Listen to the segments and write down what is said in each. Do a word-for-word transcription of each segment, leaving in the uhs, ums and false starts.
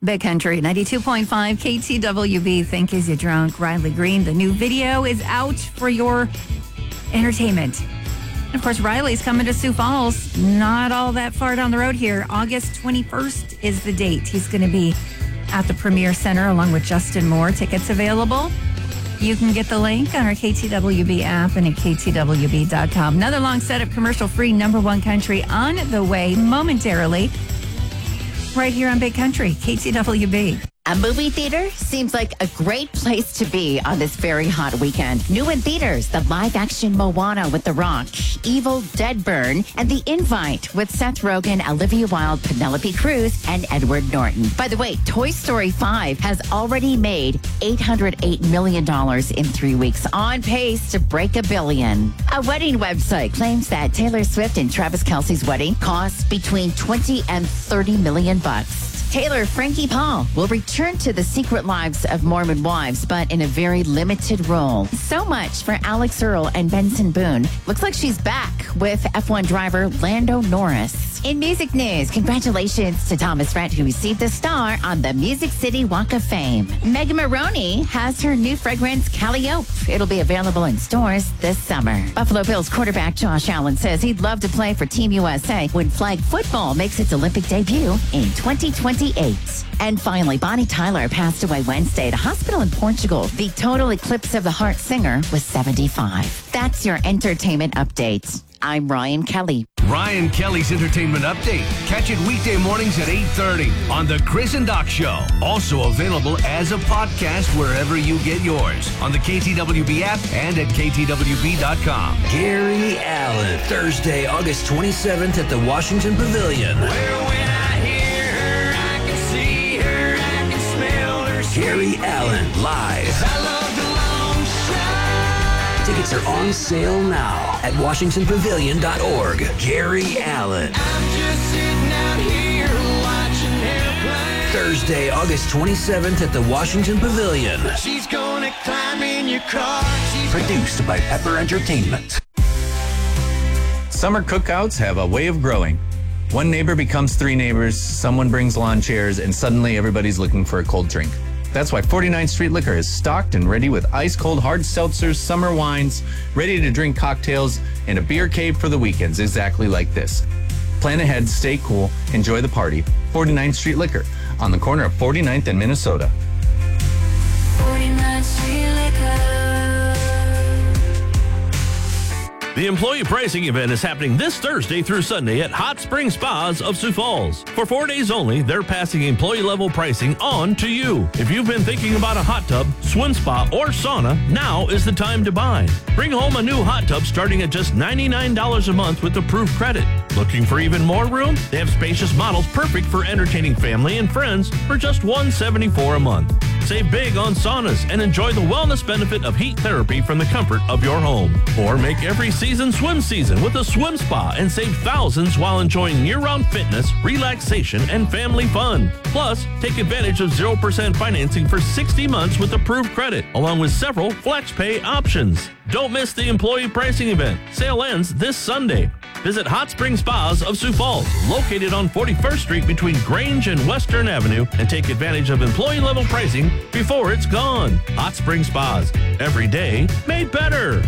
Big Country, ninety-two point five K T W B. Think Is You Drunk? Riley Green. The new video is out for your entertainment. And of course, Riley's coming to Sioux Falls. Not all that far down the road here. August twenty-first is the date. He's going to be at the Premier Center along with Justin Moore. Tickets available. You can get the link on our K T W B app and at K T W B dot com. Another long set of commercial-free number one country on the way momentarily. Right here on Big Country, K T W B. A movie theater seems like a great place to be on this very hot weekend. New in theaters, the live-action Moana with The Rock, Evil Dead Burn, and The Invite with Seth Rogen, Olivia Wilde, Penelope Cruz, and Edward Norton. By the way, Toy Story five has already made eight hundred eight million dollars in three weeks, on pace to break a billion. A wedding website claims that Taylor Swift and Travis Kelce's wedding cost between twenty and thirty million bucks. Taylor Frankie Paul will return to The Secret Lives of Mormon Wives, but in a very limited role. So much for Alex Earl and Benson Boone. Looks like she's back with F one driver Lando Norris. In music news, congratulations to Thomas Rhett, who received a star on the Music City Walk of Fame. Meg Maroney has her new fragrance, Calliope. It'll be available in stores this summer. Buffalo Bills quarterback Josh Allen says he'd love to play for Team U S A when flag football makes its Olympic debut in twenty twenty-eight. And finally, Bonnie Tyler passed away Wednesday at a hospital in Portugal. The total eclipse of the heart singer was seventy-five. That's your entertainment update. I'm Ryan Kelly. Ryan Kelly's Entertainment Update. Catch it weekday mornings at eight thirty on The Chris and Doc Show. Also available as a podcast wherever you get yours. On the K T W B app and at K T W B dot com. Gary Allen, Thursday, August twenty-seventh at the Washington Pavilion. Well, when I hear her, I can see her, I can smell her. Gary Allen, live. I love the long shot. Tickets are on sale now at Washington Pavilion dot org. Gary Allen. I'm just sitting out here watching airplanes. Thursday, August twenty-seventh at the Washington Pavilion. She's gonna climb in your car. She's Produced by Pepper Entertainment. Summer cookouts have a way of growing. One neighbor becomes three neighbors, someone brings lawn chairs, and suddenly everybody's looking for a cold drink. That's why forty-ninth Street Liquor is stocked and ready with ice-cold hard seltzers, summer wines, ready-to-drink cocktails, and a beer cave for the weekends exactly like this. Plan ahead, stay cool, enjoy the party. forty-ninth Street Liquor on the corner of forty-ninth and Minnesota. forty-ninth Street Liquor. The employee pricing event is happening this Thursday through Sunday at Hot Spring Spas of Sioux Falls. For four days only, they're passing employee-level pricing on to you. If you've been thinking about a hot tub, swim spa, or sauna, now is the time to buy. Bring home a new hot tub starting at just ninety-nine dollars a month with approved credit. Looking for even more room? They have spacious models perfect for entertaining family and friends for just one hundred seventy-four dollars a month. Save big on saunas and enjoy the wellness benefit of heat therapy from the comfort of your home. Or make every season swim season with a swim spa and save thousands while enjoying year-round fitness, relaxation, and family fun. Plus, take advantage of zero percent financing for sixty months with approved credit, along with several flex pay options. Don't miss the employee pricing event. Sale ends this Sunday. Visit Hot Spring Spas of Sioux Falls, located on forty-first Street between Grange and Western Avenue, and take advantage of employee-level pricing before it's gone. Hot Spring Spas, every day made better.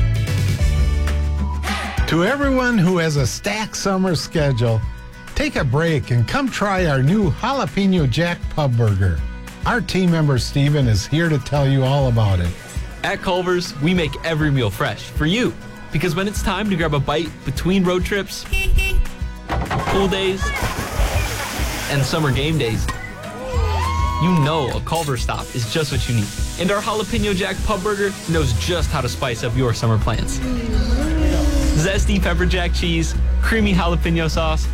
To everyone who has a stacked summer schedule, take a break and come try our new Jalapeno Jack Pub Burger. Our team member Steven is here to tell you all about it. At Culver's, we make every meal fresh for you. Because when it's time to grab a bite between road trips, pool days, and summer game days, you know a Culver's stop is just what you need. And our Jalapeno Jack Pub Burger knows just how to spice up your summer plans. Zesty pepper jack cheese, creamy jalapeno sauce,